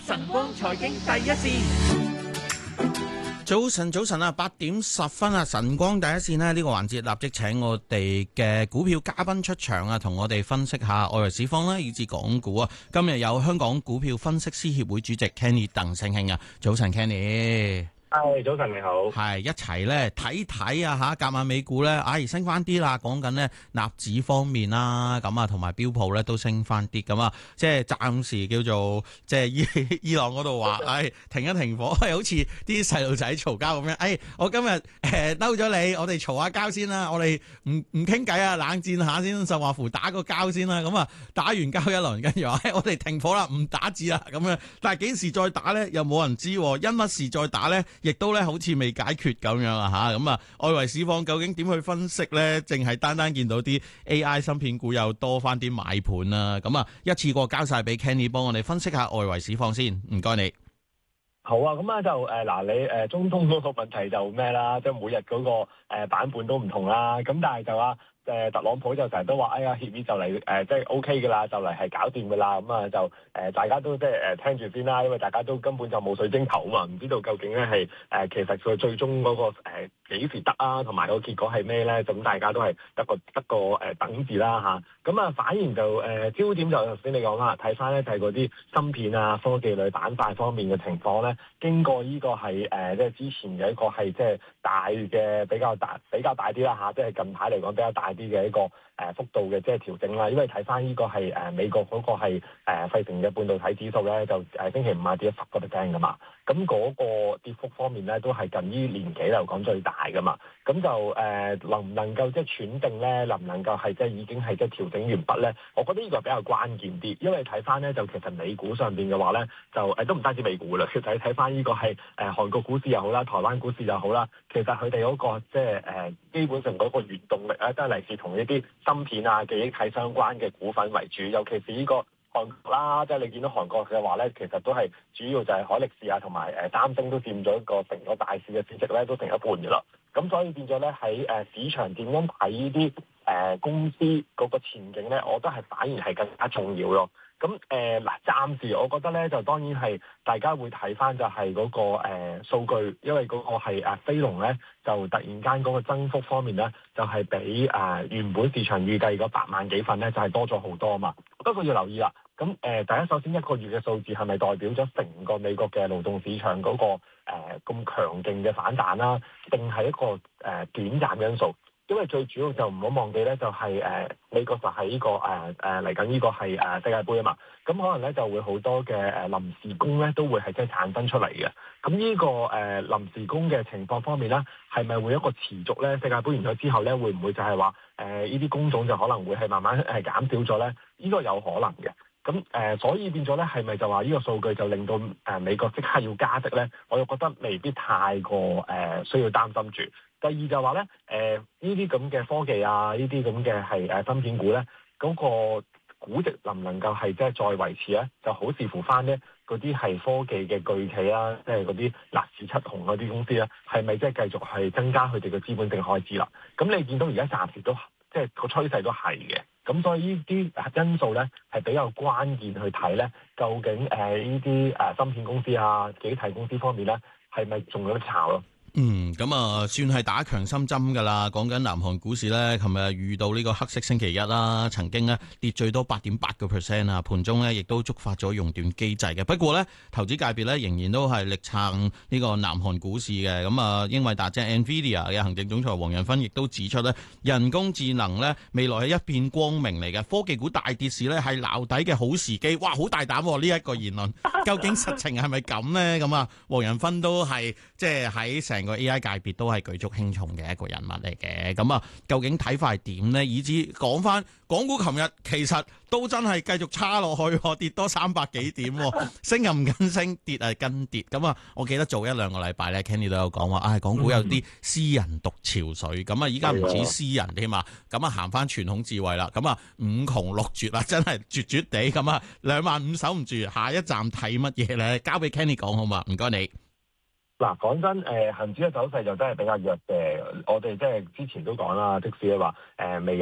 晨光財經第一線。早晨啊，8:10啊，晨光第一線呢，呢個環節立即請我哋嘅股票嘉賓出場啊，同我哋分析下外圍市況啦，以至港股啊。今日有香港股票分析師協會主席 Kenny 鄧聲興啊，早晨 Kenny。 早晨你好， 係一齊咧睇睇啊吓，夾晚美股咧，升翻啲啦。講緊呢納指方面啦，咁啊同埋標普咧都升翻啲咁啊，即係暫時叫做即係伊朗嗰度話，停一停火，好似啲細路仔嘈交咁樣。我今日嬲咗你，我哋嘈下交先啦，我哋唔傾偈啊，冷戰下先，就話乎打個交先啦。咁啊打完交一輪，跟住話我哋停火啦，唔打字啦咁樣。但係幾時再打咧？又冇人知，因乜事再打咧？亦都咧好似未解決咁樣啊吓，咁啊外圍市況究竟點去分析咧？淨係單單見到啲 AI 芯片股又多翻啲買盤啦，咁啊一次過交晒俾 Kenny 幫我哋分析下外圍市況先，唔該你。 好啊，咁啊就你中東嗰個問題就咩啦，即係每日嗰個版本都唔同啦，咁但係就特朗普就成日都話，協議就嚟即係 OK 㗎啦，就嚟係搞掂㗎啦，咁啊就大家都即係聽住先啦，因為大家都根本就冇水晶球啊嘛，唔知道究竟咧係其實佢最終嗰個幾時得啊，同埋個結果係咩咧？咁大家都係得個等字啦嚇。咁啊反而就焦點就頭先你講啦，睇翻咧就係嗰啲芯片啊、科技類板塊方面嘅情況咧，經過呢個係即係之前嘅一個係即係大嘅比較大啲啦嚇，即係近排嚟講比較大啲嘅一個幅度嘅即係調整啦。因為睇翻呢個係美國嗰個係費城嘅半導體指數咧，就星期五啊跌咗10%噶嘛。咁嗰個跌幅方面咧，都係近呢年幾嚟講最大噶嘛。咁就能唔能夠即係喘定咧？能唔能夠係即係已經係即係調整完畢咧？我覺得呢個比較關鍵啲，因為睇翻咧就其實美股上邊嘅話咧，就都唔單止美股啦，其實睇翻呢個係韓國股市又好啦，台灣股市又好啦，其實佢哋嗰個即係基本上嗰個原動力咧，都係嚟自同一啲芯片啊、記憶體相關嘅股份為主，尤其是呢個韓國啦，即係你見到韓國嘅話咧，其實都係主要就係海力士啊同埋三星都佔咗成個大市嘅市值咧，都成一半嘅啦。咁所以變咗咧喺市場點樣睇呢啲公司嗰個前景咧，我覺得係反而係更加重要咯。咁暫時我覺得咧就當然係大家會睇翻就係嗰個數據，因為嗰個係飛龍咧就突然間嗰個增幅方面咧就係比原本市場預計嗰8萬幾份咧就係多咗好多啊嘛。不過要留意啦，咁第一首先一個月嘅數字係咪代表咗成個美國嘅勞動市場嗰個咁強勁嘅反彈啦，定係一個短暫因素？因為最主要就唔好忘記咧，就係美國就係呢個嚟緊呢個係世界盃啊嘛，咁可能咧就會好多嘅臨時工咧都會係即係產生出嚟嘅。咁呢個臨時工嘅情況方面咧，係咪會一個持續咧？世界盃完咗之後咧，會唔會就係話呢啲工種就可能會係慢慢減少咗咧？呢個有可能嘅。咁所以變咗咧，係咪就話呢個數據就令到美國即刻要加息咧？我又覺得未必太過需要擔心住。第二就話咧，呢啲咁嘅科技啊，呢啲咁嘅係芯片股咧，嗰個估值能唔能夠係即係再維持咧？就好視乎翻咧嗰啲係科技嘅巨企啦，即係嗰啲納斯七雄嗰啲公司咧，係咪即係繼續係增加佢哋嘅資本性開支啦？咁你見到而家暫時都即係個趨勢都係嘅。咁所以呢啲因素咧係比較關鍵去睇咧，究竟呢啲芯片公司啊、記憶體公司方面咧，係咪仲有得炒咯？ 咁啊，算係打強心針㗎啦。講緊南韓股市咧，琴日遇到呢個黑色星期一啦，曾經咧跌最多8.8%啊，盤中咧亦都觸發咗熔斷機制嘅。不過咧，投資界別咧仍然都係力撐呢個南韓股市嘅。咁啊，英偉達即係 NVIDIA 嘅行政總裁黃仁勳亦都指出咧，人工智能咧未來係一片光明嚟嘅。科技股大跌市咧係撈底嘅好時機。哇，好大膽喎！呢一個言論，究竟實情係咪咁咧？咁啊，黃仁勳都係即係喺成個 AI 界別都係舉足輕重嘅一個人物嚟嘅，咁啊，究竟睇法係點呢？以至講翻港股，琴日其實都真係繼續差落去，跌多300幾點，升又唔跟升，跌係跟跌。咁啊，我記得早1-2個禮拜咧 Kenny 都有講話，港股有啲私人獨潮水，咁啊，依家唔止私人添嘛，咁啊行翻傳統智慧啦，咁啊5窮6絕啦，真係絕絕地咁啊，25000守唔住，下一站睇乜嘢咧？交俾 Kenny 講好嘛？唔該你。 嗱，講真，恒指嘅走勢就真係比較弱嘅。我哋即係之前都講啦，即使係話未